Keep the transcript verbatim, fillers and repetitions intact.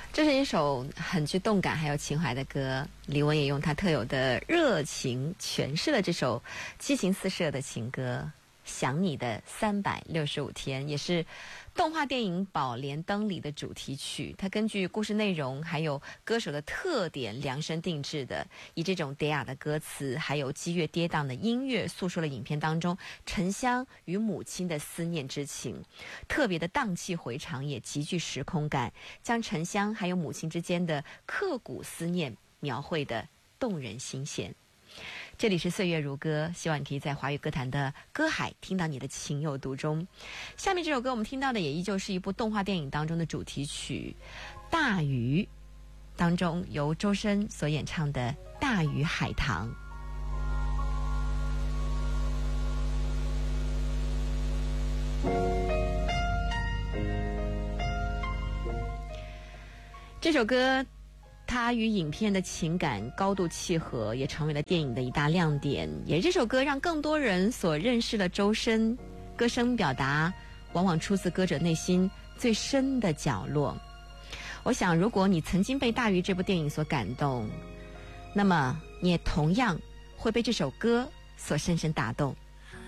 这是一首很具动感还有情怀的歌，李玟也用她特有的热情诠释了这首激情四射的情歌《想你的三百六十五天》，也是动画电影《宝莲灯》里的主题曲。它根据故事内容还有歌手的特点量身定制的，以这种典雅的歌词还有激越跌宕的音乐，诉说了影片当中沉香与母亲的思念之情。特别的荡气回肠，也极具时空感，将沉香还有母亲之间的刻骨思念描绘的动人心弦。这里是岁月如歌，希望你可以在华语歌坛的歌海听到你的情有独钟。下面这首歌我们听到的也依旧是一部动画电影当中的主题曲《大鱼》当中由周深所演唱的《大鱼海棠》。这首歌它与影片的情感高度契合，也成为了电影的一大亮点。也这首歌让更多人所认识了周深，歌声表达往往出自歌者内心最深的角落。我想如果你曾经被《大鱼》这部电影所感动，那么你也同样会被这首歌所深深打动。